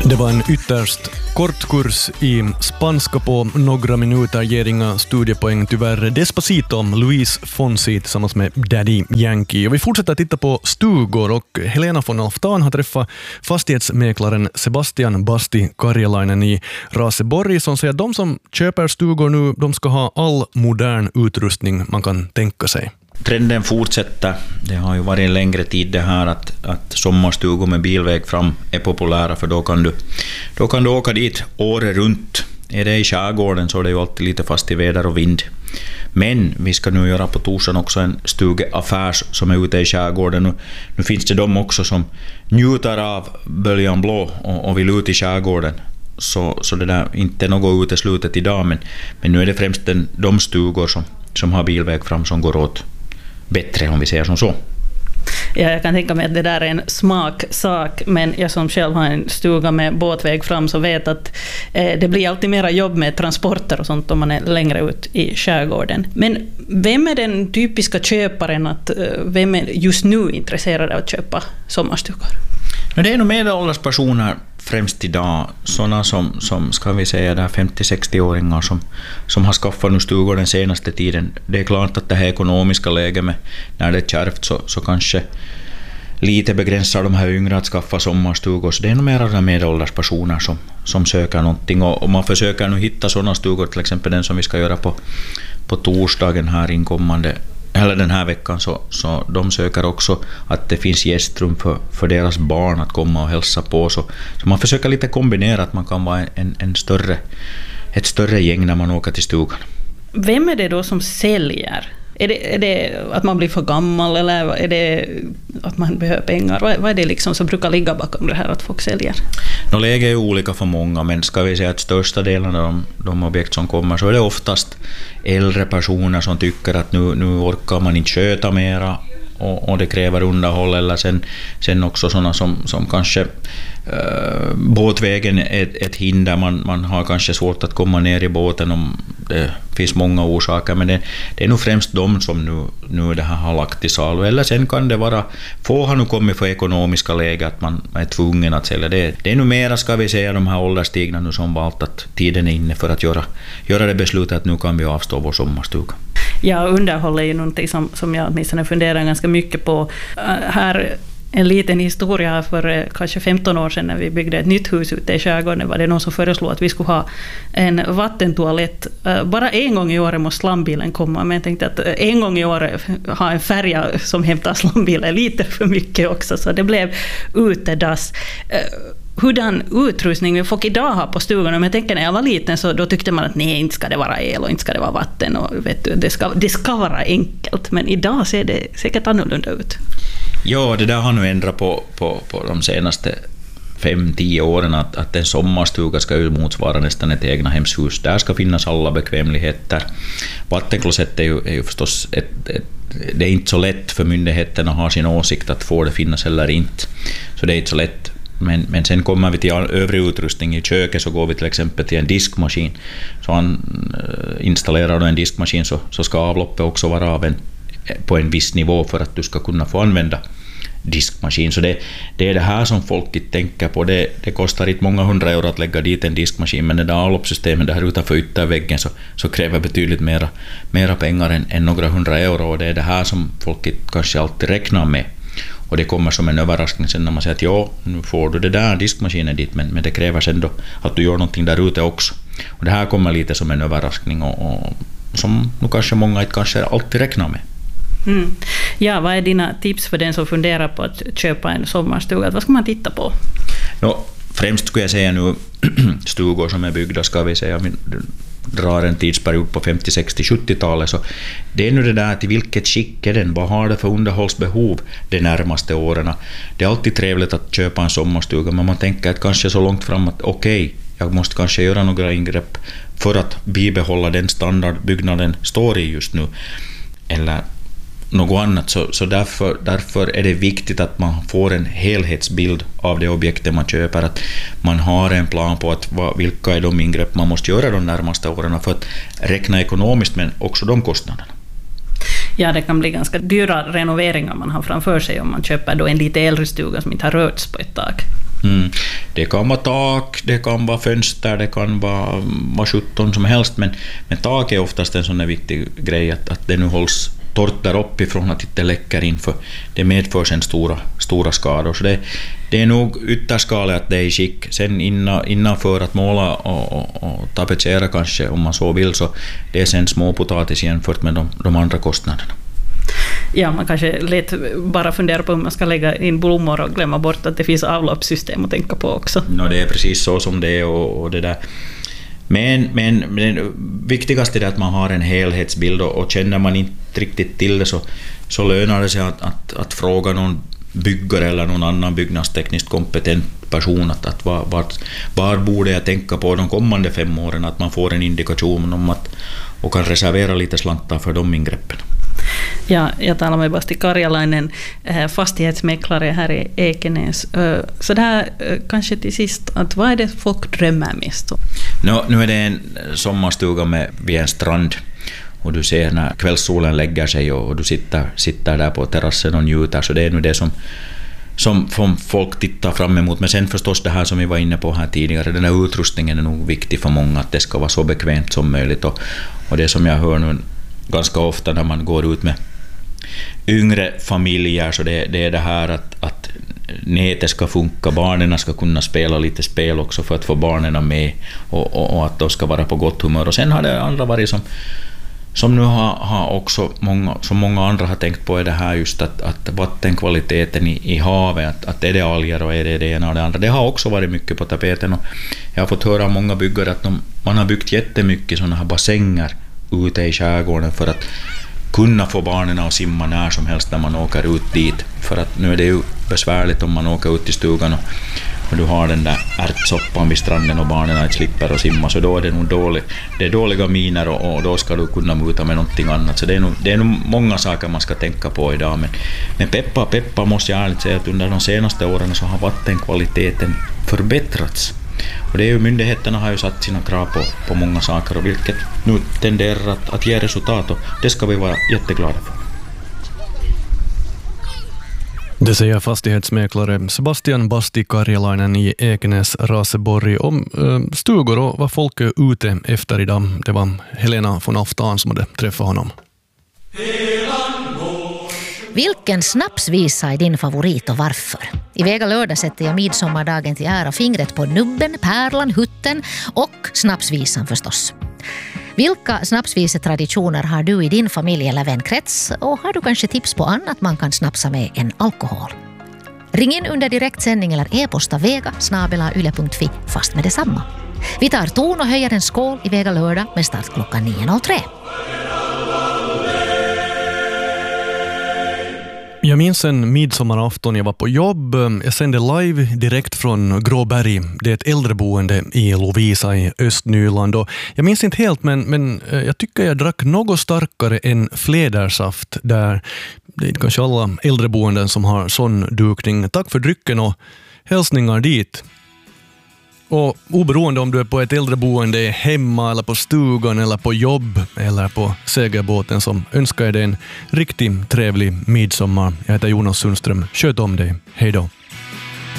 Det var en ytterst kort kurs i spanska på några minuter, ger inga studiepoäng tyvärr. Despacito, Luis Fonsi tillsammans med Daddy Yankee. Och vi fortsätter titta på stugor och Helena von Alftan har träffat fastighetsmäklaren Sebastian Basti Karjalainen i Raseborg som säger att de som köper stugor nu, de ska ha all modern utrustning man kan tänka sig. Trenden fortsätter. Det har ju varit en längre tid det här att sommarstugor med bilväg fram är populära, för då kan du åka dit året runt. Är det i skärgården så är det ju alltid lite fast i väder och vind. Men vi ska nu göra på torsdagen också en stugeaffär som är ute i skärgården. Nu finns det de också som njuter av böljan blå och vill ut i skärgården. Så det där inte något uteslutet idag, men nu är det främst de stugor som har bilväg fram som går åt bättre, om vi säger som så. Ja, jag kan tänka mig att det där är en smaksak, men jag som själv har en stuga med båtväg fram så vet att det blir alltid mera jobb med transporter och sånt om man är längre ut i skärgården. Men vem är den typiska köparen, vem är just nu intresserad av att köpa sommarstugor? Det är nog medelålders personer främst idag, sådana som ska vi säga där 50-60-åringar som har skaffat nu stugor den senaste tiden. Det är klart att det här ekonomiska läget med när det är kärvt så kanske lite begränsar de här yngre att skaffa sommarstugor, så det är nog mer av medelålders personer som söker någonting, och man försöker nu hitta sådana stugor, till exempel den som vi ska göra på torsdagen här inkommande eller den här veckan, så de söker också att det finns gästrum för deras barn att komma och hälsa på. Så man försöker lite kombinera att man kan vara ett större gäng när man åker till stugan. Vem är det då som säljer? Är det att man blir för gammal, eller är det att man behöver pengar? Vad är det liksom som brukar ligga bakom det här att folk säljer? Läget är olika för många, men ska vi säga att största delen av de objekt som kommer så är det oftast äldre personer som tycker att nu orkar man inte sköta mera och det kräver underhåll, eller sen också sådana som kanske båtvägen är ett hinder, man har kanske svårt att komma ner i båten om det finns många orsaker, men det är nog främst de som nu det här har lagt i salu, eller sen kan det vara få har nu kommit för ekonomiska läge att man är tvungen att sälja det. Det är nog mera, ska vi säga, de här ålderstigna nu som valt att tiden är inne för att göra det beslutet att nu kan vi avstå vår sommarstuga. Ja, underhåll är ju någonting som jag åtminstone funderar ganska mycket på. Här en liten historia, för kanske 15 år sedan när vi byggde ett nytt hus ute i skärgården var det någon som föreslog att vi skulle ha en vattentoalett. Bara en gång i året måste slambilen komma, men jag tänkte att en gång i året ha en färja som hämtar slambilen lite för mycket också, så det blev utedass. Hurdan utrustning vi folk idag har på stugan. Om jag tänker när jag var liten så då tyckte man att nej, inte ska det vara el och inte ska det vara vatten och vet du, det ska vara enkelt, men idag ser det säkert annorlunda ut. Ja, det där har nu ändrat på de senaste 5-10 åren att en sommarstuga ska ju motsvara nästan ett egna hemshus. Där ska finnas alla bekvämligheter. Vattenklosett är ju förstås det är inte så lätt för myndigheterna att ha sin åsikt att får det finnas eller inte. Så det är inte så lätt. Men sen kommer vi till övrig utrustning. I köket så går vi till exempel till en diskmaskin. Så han installerar en diskmaskin så ska avloppet också vara på en viss nivå för att du ska kunna få använda diskmaskin. Så det är det här som folk inte tänker på. Det kostar inte många 100 euro att lägga dit en diskmaskin, men det där avloppssystemet där utanför ytterväggen så kräver betydligt mera pengar än några 100 euro, och det är det här som folk kanske alltid räknar med. Och det kommer som en överraskning sen när man säger att ja, nu får du det där diskmaskinen dit, men det kräver sen då att du gör någonting där ute också. Och det här kommer lite som en överraskning och som nu kanske många inte kanske alltid räknar med. Mm. Ja, vad är dina tips för den som funderar på att köpa en sommarstuga? Vad ska man titta på? Främst skulle jag säga nu stugor som är byggda, ska vi säga, drar en tidsperiod på 50, 60, 70-talet, så det är nu det där till vilket skick är den, vad har det för underhållsbehov de närmaste åren. Det är alltid trevligt att köpa en sommarstuga, men man tänker att kanske så långt fram att okej, jag måste kanske göra några ingrepp för att bibehålla den standard byggnaden står i just nu, eller något annat, så därför är det viktigt att man får en helhetsbild av det objektet man köper, att man har en plan på vilka är de ingrepp man måste göra de närmaste åren för att räkna ekonomiskt, men också de kostnaderna. Ja, det kan bli ganska dyra renoveringar man har framför sig om man köper då en lite äldre stuga som inte har rörts på ett tag. Det kan vara tak, det kan vara fönster, det kan vara 17 som helst, men tak är oftast en sån här viktig grej att det nu hålls torrt där uppifrån, att inte läcker in, för det medför sen stora skador. Så det är nog ytterskalet att det är i skick. Sen innanför att måla och tapetsera kanske, om man så vill, så det är sen småpotatis jämfört med de andra kostnaderna. Ja, man kanske lätt bara funderar på om man ska lägga in blommor och glömma bort att det finns avloppssystem att tänka på också. Det är precis så som det är och det där. Men det viktigaste är att man har en helhetsbild, och känner man inte riktigt till det så lönar det sig att fråga någon byggare eller någon annan byggnadstekniskt kompetent person att var borde jag tänka på de kommande 5 åren, att man får en indikation om och kan reservera lite slantar för de ingreppen. Ja, jag talar med Basti Karjalainen, fastighetsmäklare här i Ekenäs. Så där kanske till sist, att vad är det folk drömmer mest om? Nu är det en sommarstuga vid en strand, och du ser när kvällssolen lägger sig och du sitter där på terrassen och njuter, så det är nu det som folk tittar fram emot. Men sen förstås det här som vi var inne på här tidigare, den här utrustningen är nog viktig för många, att det ska vara så bekvämt som möjligt, och det som jag hör nu ganska ofta när man går ut med yngre familjer, så det är det här att nätet ska funka, barnen ska kunna spela lite spel också för att få barnen med, och att de ska vara på gott humör. Och sen har det andra varit som nu har också många andra har tänkt på, är det här just att vattenkvaliteten i havet, att är det alger och är det ena och det andra. Det har också varit mycket på tapeten, och jag har fått höra av många byggare att man har byggt jättemycket sådana här bassänger ute i skärgården för att kunna få barnen att simma när som helst när man åker ut dit. För att nu är det ju besvärligt om man åker ut i stugan och du har den där ärtsoppan vid stranden och barnen inte slipper att simma, så då är det nog dåliga miner, och då ska du kunna muta med någonting annat. Så det är nog många saker man ska tänka på idag. Men peppa måste jag ärligt säga att under de senaste åren så har vattenkvaliteten förbättrats. Och det är ju, myndigheterna har ju satt sina krav på många saker, och vilket nu tenderar att ge resultat, och det ska vi vara jätteglada för. Det säger fastighetsmäklare Sebastian Basti Karjalainen i Ekenäs, Raseborg, om stugor och vad folk är ute efter idag. Det var Helena von Aftan som hade träffat honom. Vilken snapsvisa är din favorit och varför? I Vega lördag sätter jag midsommardagen till ära fingret på nubben, pärlan, hutten och snapsvisan förstås. Vilka snapsvisetraditioner har du i din familj eller vänkrets, och har du kanske tips på annat man kan snapsa med än alkohol? Ring in under direktsändning eller e-posta vega@yle.fi fast med detsamma. Vi tar ton och höjer en skål i Vega lördag med start klockan 9.03. Jag minns en midsommarafton jag var på jobb. Jag sände live direkt från Gråberg. Det är ett äldreboende i Lovisa i Östnyland. Och jag minns inte helt, men jag tycker jag drack något starkare än flädersaft. Där det är kanske alla äldreboenden som har sån dukning. Tack för drycken och hälsningar dit. Och oberoende om du är på ett äldreboende hemma eller på stugan eller på jobb eller på segelbåten, som önskar jag dig en riktigt trevlig midsommar. Jag heter Jonas Sundström. Sköt om dig. Hej då.